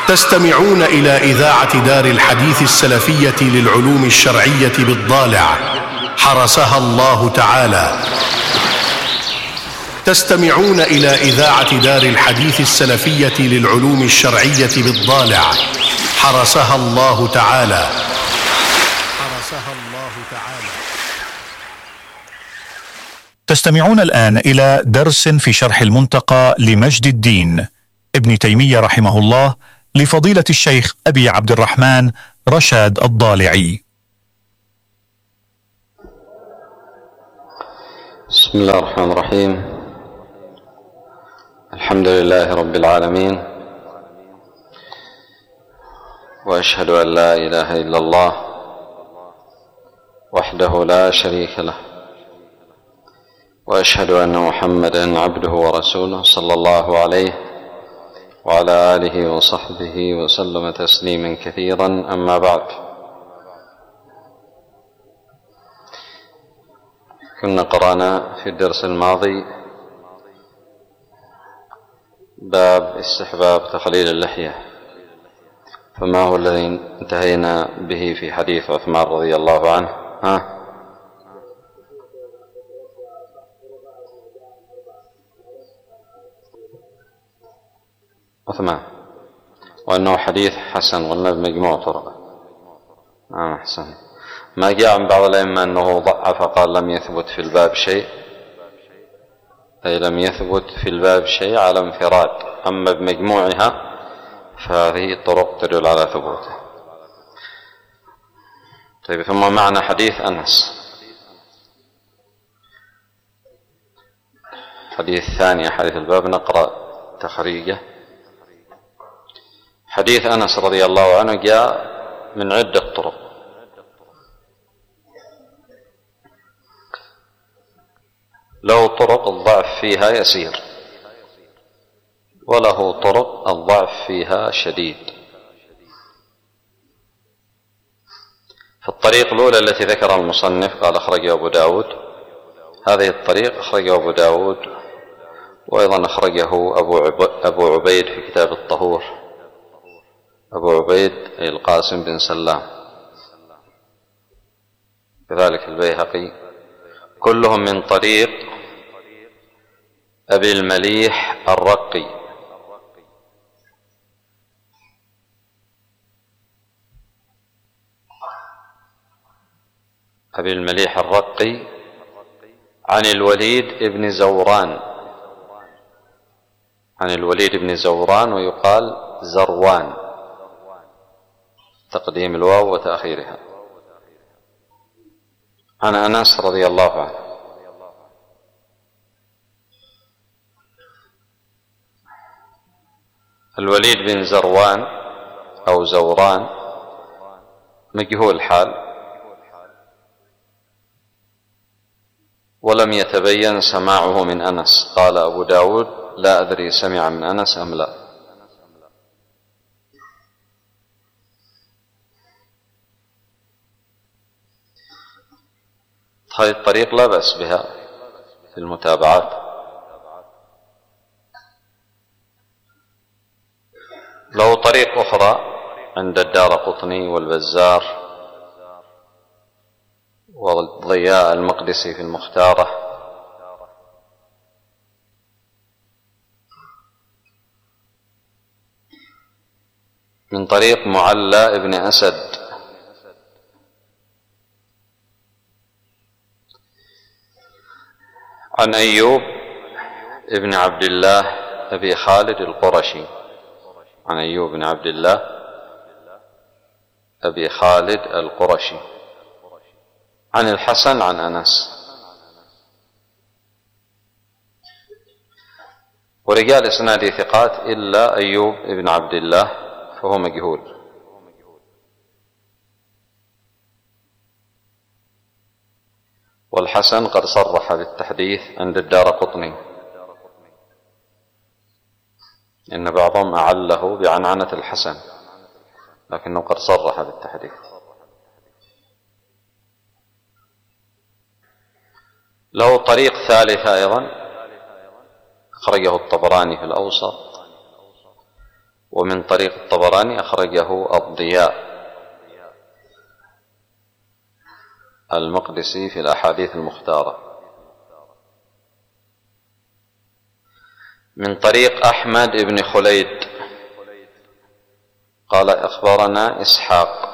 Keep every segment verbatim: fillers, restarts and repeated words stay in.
تستمعون إلى إذاعة دار الحديث السلفية للعلوم الشرعية بالضالع حرسها الله تعالى. تستمعون إلى إذاعة دار الحديث السلفية للعلوم الشرعية بالضالع حرسها الله تعالى. حرسها الله تعالى. تستمعون الآن إلى درس في شرح المنتقى لمجد الدين ابن تيمية رحمه الله لفضيلة الشيخ أبي عبد الرحمن رشاد الضالعي. بسم الله الرحمن الرحيم. الحمد لله رب العالمين، وأشهد أن لا إله إلا الله وحده لا شريك له، وأشهد أن محمدًا عبده ورسوله صلى الله عليه وعلى آله وصحبه وسلم تسليما كثيرا. أما بعد، كنا قرأنا في الدرس الماضي باب استحباب تخليل اللحية، فما هو الذي انتهينا به في حديث عثمان رضي الله عنه؟ ها؟ عثمان، وأنه حديث حسن قلنا بمجموع طرق. نعم أحسن. ما جاء عن بعض الأئمة أنه ضعف قال لم يثبت في الباب شيء، أي لم يثبت في الباب شيء على انفراد، أما بمجموعها فهذه طرق تدل على ثبوته. طيب، ثم معنى حديث أنس، حديث ثاني حديث الباب، نقرأ تخريجه. حديث أنس رضي الله عنه جاء من عدة طرق، له طرق الضعف فيها يسير، وله طرق الضعف فيها شديد. في الطريق الأولى التي ذكرها المصنف قال أخرجه أبو داود، هذه الطريق أخرجه أبو داود، وأيضا أخرجه أبو عبيد في كتاب الطهور، أبو عبيد أي القاسم بن سلام، كذلك البيهقي، كلهم من طريق أبي المليح الرقي. أبي المليح الرقي عن الوليد بن زوران، عن الوليد بن زوران، ويقال زروان، تقديم الواو وتأخيرها، عن أنس رضي الله عنه. الوليد بن زروان أو زوران مجهول الحال، ولم يتبين سماعه من أنس. قال أبو داود لا أدري سمع من أنس أم لا. هذه الطريق لا بأس بها في المتابعات. له طريق أخرى عند الدارقطني والبزار والضياء المقدسي في المختارة، من طريق معلى ابن أسد عن أيوب ابن عبد الله أبي خالد القرشي، عن أيوب بن عبد الله أبي خالد القرشي عن الحسن عن أنس. ورجال إسناده ثقات إلا أيوب بن عبد الله فهو مجهول. والحسن قد صرح بالتحديث عند الدارقطني، إن بعضهم أعله بعنعنة الحسن، لكنه قد صرح بالتحديث. له طريق ثالثة أيضا أخرجه الطبراني في الأوسط، ومن طريق الطبراني أخرجه الضياء المقدسي في الأحاديث المختارة. من طريق أحمد بن خليد قال أخبرنا إسحاق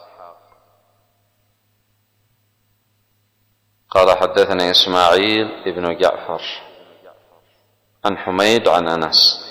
قال حدثنا إسماعيل بن جعفر عن حميد عن أنس